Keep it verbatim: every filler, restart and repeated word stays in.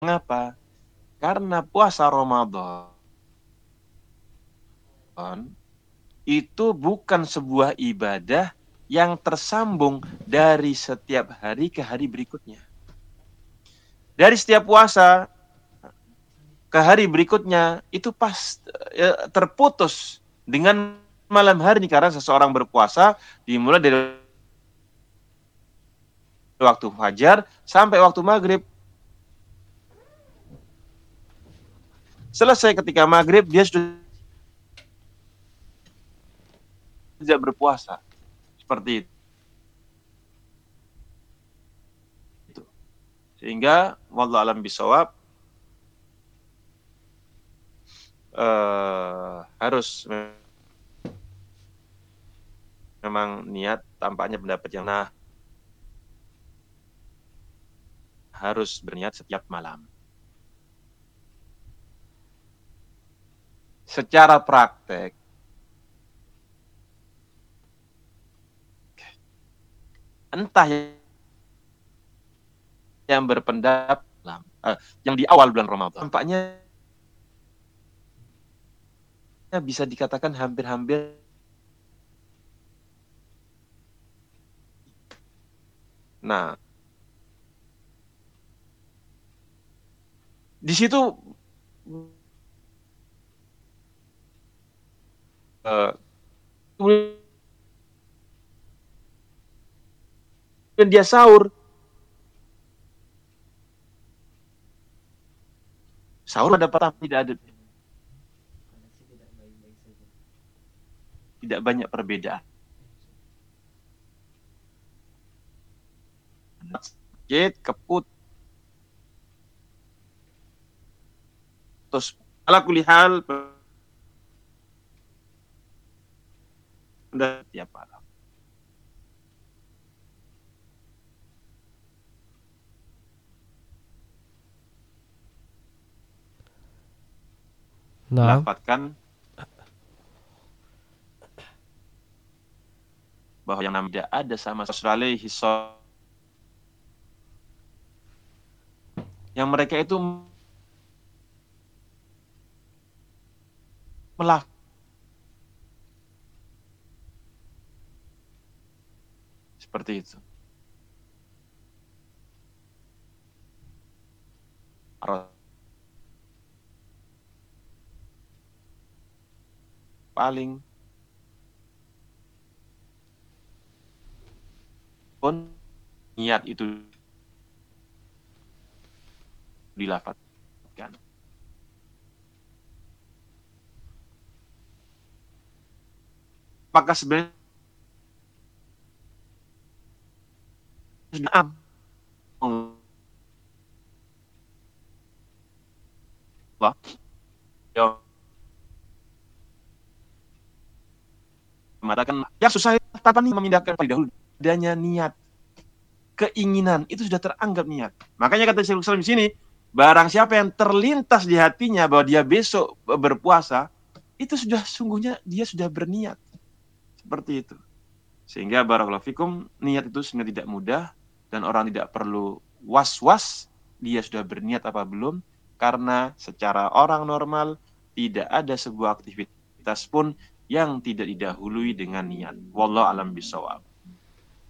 Mengapa? Karena puasa Ramadan itu bukan sebuah ibadah yang tersambung dari setiap hari ke hari berikutnya. Dari setiap puasa ke hari berikutnya itu pas ya, terputus dengan malam hari ini, karena seseorang berpuasa dimulai dari waktu fajar sampai waktu maghrib. Selesai ketika maghrib, dia sudah tidak berpuasa. Seperti itu. Sehingga wallahu alam bisawab, eh, harus memang niat, tampaknya pendapat yang nah harus berniat setiap malam. Secara praktek, entah yang berpendapat eh, yang di awal bulan Ramadan, tampaknya bisa dikatakan hampir-hampir. Nah, di situ uh, kemudian dia sahur, sahur ada petang, tidak ada, tidak banyak perbedaan. Sakit, keputus, ala kulihal tiap malam. Nah, Melafatkan bahwa yang namanya ada sama sekali yang mereka itu melaf seperti itu. Paling pun niat itu dilafatkan. Apakah sebenarnya sudah Allah ya mengatakan yang susah apa nih memindahkan dahulu adanya niat, keinginan itu sudah teranggap niat. Makanya kata Syekhul Islam di sini, barang siapa yang terlintas di hatinya bahwa dia besok berpuasa, itu sudah sungguhnya dia sudah berniat. Seperti itu. Sehingga barakallahu fikum, niat itu sebenarnya tidak mudah dan orang tidak perlu was-was dia sudah berniat apa belum, karena secara orang normal tidak ada sebuah aktivitas pun yang tidak didahului dengan niat. Wallahu alam bisawab.